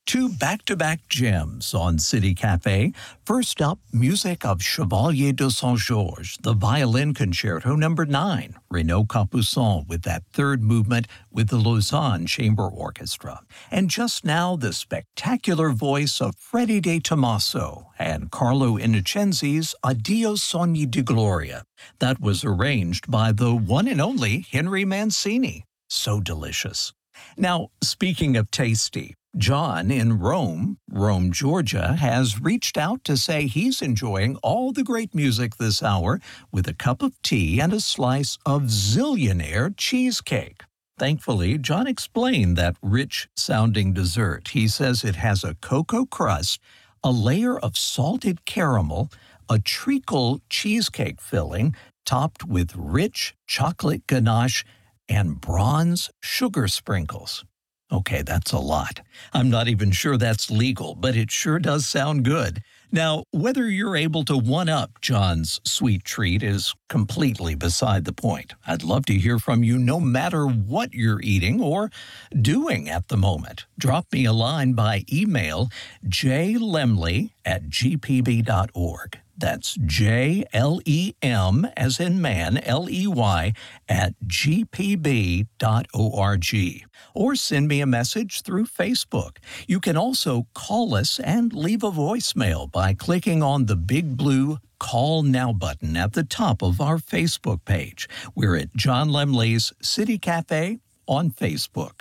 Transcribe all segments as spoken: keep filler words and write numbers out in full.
Two back-to-back gems on City Cafe. First up, music of Chevalier de Saint-Georges, the Violin Concerto number nine, Renaud Capuçon with that third movement with the Lausanne Chamber Orchestra. And just now, the spectacular voice of Freddie De Tomaso and Carlo Innocenzi's Addio Sogni di Gloria. That was arranged by the one and only Henry Mancini. So delicious. Now, speaking of tasty, John in Rome, Rome, Georgia, has reached out to say he's enjoying all the great music this hour with a cup of tea and a slice of Zillionaire cheesecake. Thankfully, John explained that rich-sounding dessert. He says it has a cocoa crust, a layer of salted caramel, a treacle cheesecake filling, topped with rich chocolate ganache, and bronze sugar sprinkles. Okay, that's a lot. I'm not even sure that's legal, but it sure does sound good. Now, whether you're able to one-up John's sweet treat is completely beside the point. I'd love to hear from you no matter what you're eating or doing at the moment. Drop me a line by email, jlemley at g p b dot org. That's J L E M as in man, L E Y, at g p b dot org. Or send me a message through Facebook. You can also call us and leave a voicemail by clicking on the big blue Call Now button at the top of our Facebook page. We're at John Lemley's City Cafe on Facebook.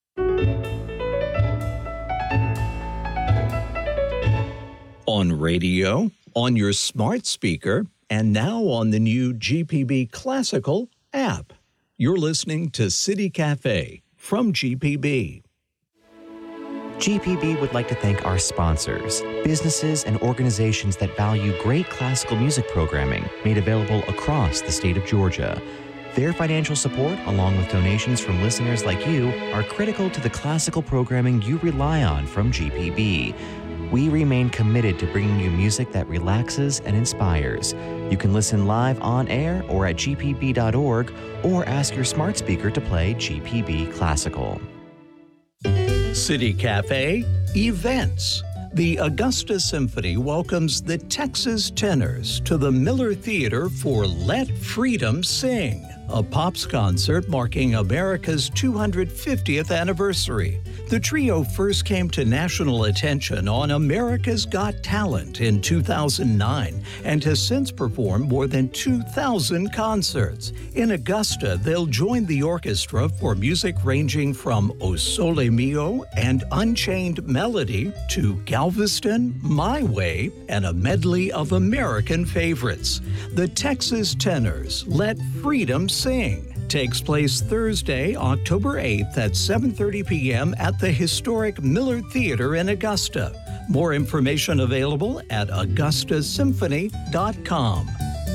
On radio, on your smart speaker, and now on the new G P B Classical app. You're listening to City Cafe from G P B. G P B would like to thank our sponsors, businesses and organizations that value great classical music programming made available across the state of Georgia. Their financial support, along with donations from listeners like you, are critical to the classical programming you rely on from G P B. We remain committed to bringing you music that relaxes and inspires. You can listen live on air or at g p b dot org or ask your smart speaker to play G P B Classical. City Cafe Events. The Augusta Symphony welcomes the Texas Tenors to the Miller Theater for Let Freedom Sing, a pops concert marking America's two hundred fiftieth anniversary. The trio first came to national attention on America's Got Talent in two thousand nine and has since performed more than two thousand concerts. In Augusta, they'll join the orchestra for music ranging from O Sole Mio and Unchained Melody to Galveston, My Way, and a medley of American favorites. The Texas Tenors, Let Freedom Sing, takes place Thursday, October eighth at seven thirty p.m. at the historic Miller Theater in Augusta. More information available at augusta symphony dot com.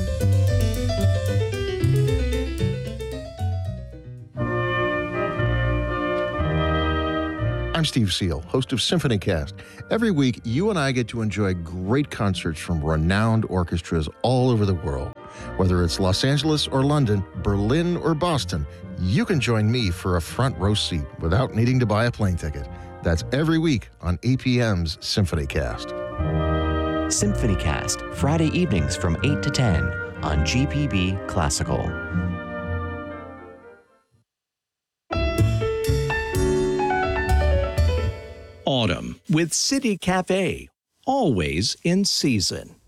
I'm Steve Seal, host of SymphonyCast. Every week, you and I get to enjoy great concerts from renowned orchestras all over the world. Whether it's Los Angeles or London, Berlin or Boston, you can join me for a front row seat without needing to buy a plane ticket. That's every week on A P M's SymphonyCast. SymphonyCast, Friday evenings from eight to ten on G P B Classical. Autumn with City Cafe, always in season.